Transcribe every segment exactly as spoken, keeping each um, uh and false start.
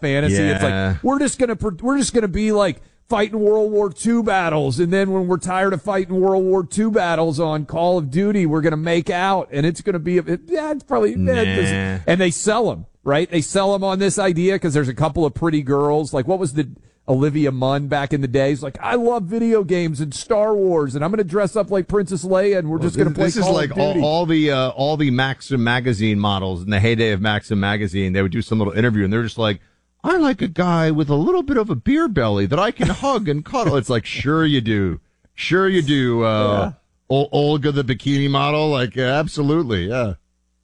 fantasy. Yeah. It's like we're just gonna we're just gonna be like fighting World War Two battles, and then when we're tired of fighting World War Two battles on Call of Duty, we're gonna make out, and it's gonna be it, yeah, it's probably nah. yeah, and they sell them right. They sell them on this idea because there's a couple of pretty girls. Like what was the Olivia Munn back in the days? Like I love video games and Star Wars, and I'm gonna dress up like Princess Leia, and we're well, just gonna play. This Call is like of Duty. all, all the uh, all the Maxim magazine models in the heyday of Maxim magazine. They would do some little interview, and they're just like, I like a guy with a little bit of a beer belly that I can hug and cuddle. It's like, sure you do. Sure you do. Uh, yeah. o- Olga, the bikini model. Like, yeah, absolutely. Yeah.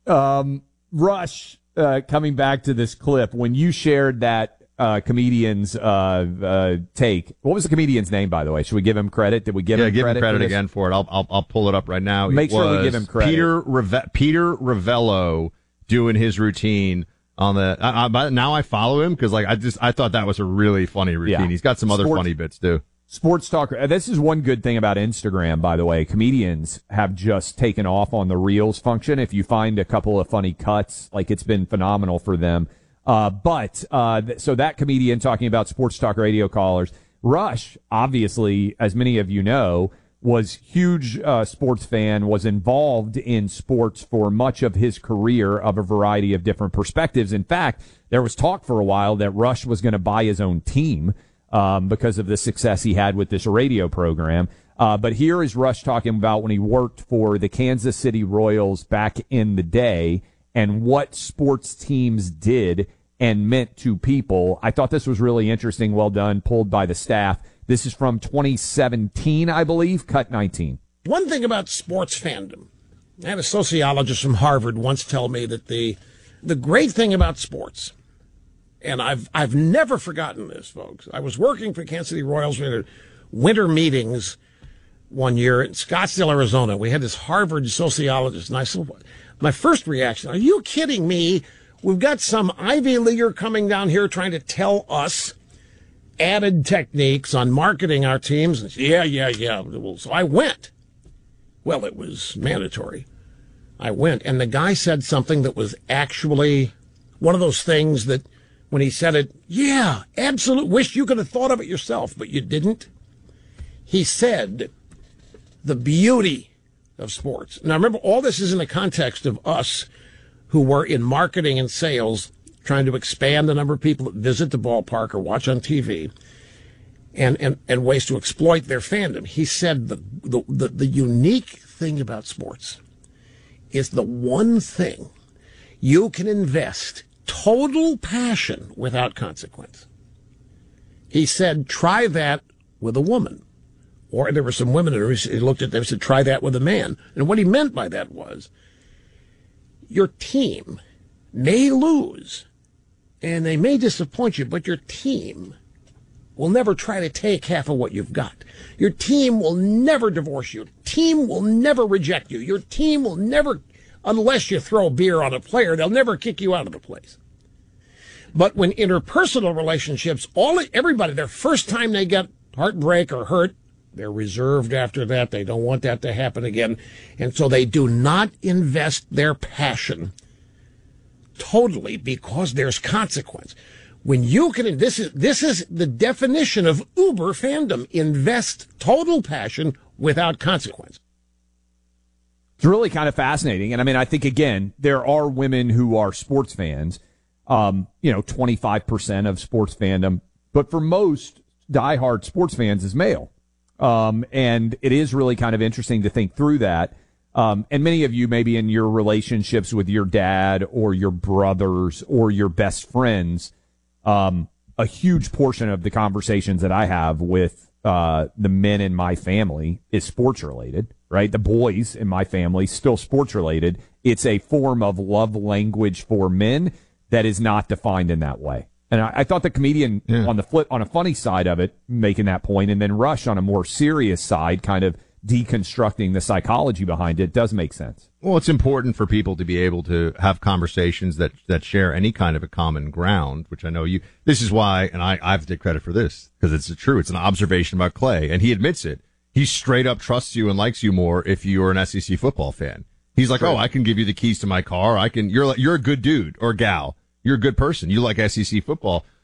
Um, Rush, uh, coming back to this clip, when you shared that, uh, comedian's, uh, uh, take, what was the comedian's name, by the way? Should we give him credit? Did we give yeah, him give credit? him credit for again for it. I'll, I'll, I'll pull it up right now. Make it sure we give him credit. Peter, Reve- Peter Ravello doing his routine. On the I, I, now I follow him because like I just I thought that was a really funny routine. Yeah. He's got some other Sports, funny bits too. Sports talk. This is one good thing about Instagram, by the way. Comedians have just taken off on the Reels function. If you find a couple of funny cuts, like it's been phenomenal for them. Uh, but uh, th- so that comedian talking about sports talk radio callers, Rush, obviously, as many of you know, was huge uh, sports fan, was involved in sports for much of his career of a variety of different perspectives. In fact, there was talk for a while that Rush was going to buy his own team um, because of the success he had with this radio program. Uh, but here is Rush talking about when he worked for the Kansas City Royals back in the day and what sports teams did and meant to people. I thought this was really interesting, well done, pulled by the staff. This is from twenty seventeen, I believe, cut nineteen. One thing about sports fandom, I had a sociologist from Harvard once tell me that the the great thing about sports, and I've I've never forgotten this, folks. I was working for Kansas City Royals. We had winter meetings one year in Scottsdale, Arizona. We had this Harvard sociologist, and I said, my first reaction, are you kidding me? We've got some Ivy Leaguer coming down here trying to tell us added techniques on marketing our teams. And yeah, yeah, yeah. Well, so I went. Well, it was mandatory. I went, and the guy said something that was actually one of those things that when he said it, yeah, absolute, wish you could have thought of it yourself, but you didn't. He said the beauty of sports. Now, remember, all this is in the context of us who were in marketing and sales trying to expand the number of people that visit the ballpark or watch on T V, and, and, and ways to exploit their fandom. He said the, the, the, the unique thing about sports is the one thing you can invest total passion without consequence. He said, try that with a woman. Or there were some women who he looked at them and said, try that with a man. And what he meant by that was, your team may lose, and they may disappoint you, but your team will never try to take half of what you've got. Your team will never divorce you. Your team will never reject you. Your team will never, unless you throw beer on a player, they'll never kick you out of the place. But when interpersonal relationships, all everybody, their first time they get heartbreak or hurt, they're reserved after that. They don't want that to happen again. And so they do not invest their passion totally because there's consequence. When you can, this is, this is the definition of uber fandom. Invest total passion without consequence. It's really kind of fascinating. And I mean, I think, again, there are women who are sports fans, um, you know, twenty-five percent of sports fandom. But for most diehard sports fans is male. Um, and it is really kind of interesting to think through that. Um, and many of you, maybe in your relationships with your dad or your brothers or your best friends, um, a huge portion of the conversations that I have with uh, the men in my family is sports related, right? The boys in my family, still sports related. It's a form of love language for men that is not defined in that way. And I, I thought the comedian yeah. on the flip, on a funny side of it, making that point, and then Rush on a more serious side, kind of deconstructing the psychology behind it, does make sense. Well, it's important for people to be able to have conversations that, that share any kind of a common ground, which I know you, this is why, and I, I have to take credit for this, because it's true. It's an observation about Clay, and he admits it. He straight up trusts you and likes you more if you're an S E C football fan. He's like, True. oh, I can give you the keys to my car. I can, you're, you're a good dude or gal. You're a good person. You like S E C football.